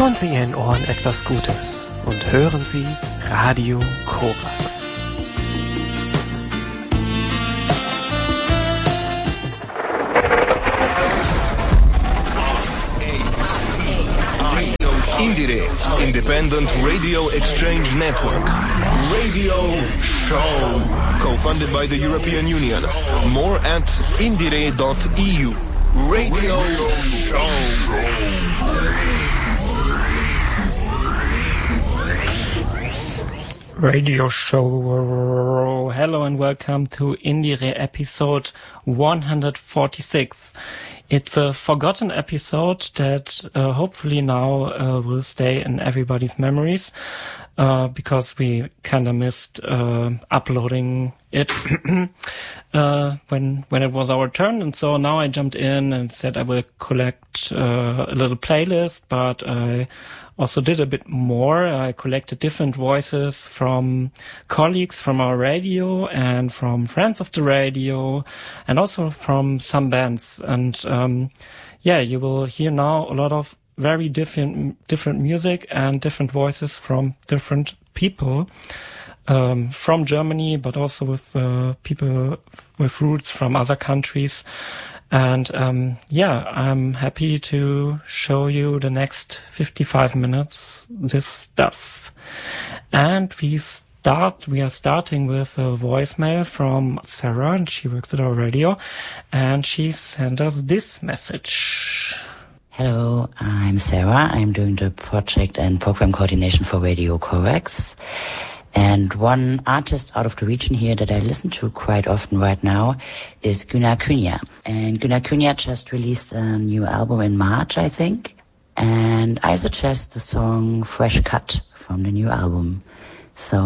Tun Sie Ihren Ohren etwas Gutes und hören Sie Radio Korax. Indire, Independent Radio Exchange Network. Radio Show. Co-funded by the European Union. More at indire.eu. Radio Show. Radio Show. Hello and welcome to Indire episode 146. It's a forgotten episode that hopefully now will stay in everybody's memories because we kind of missed uploading it when it was our turn, and so now I jumped in and said I will collect a little playlist, but I also did a bit more. I collected different voices from colleagues from our radio and from friends of the radio and also from some bands. And you will hear now a lot of very different music and different voices from different people from Germany, but also with people with roots from other countries. And I'm happy to show you the next 55 minutes this stuff. And we are starting with a voicemail from Sarah, and she works at our radio, and she sent us this message. Hello, I'm Sarah. I'm doing the project and program coordination for Radio Korax. And one artist out of the region here that I listen to quite often right now is Gunnar Künja. And Gunnar Künja just released a new album in March, I think. And I suggest the song Fresh Cut from the new album. So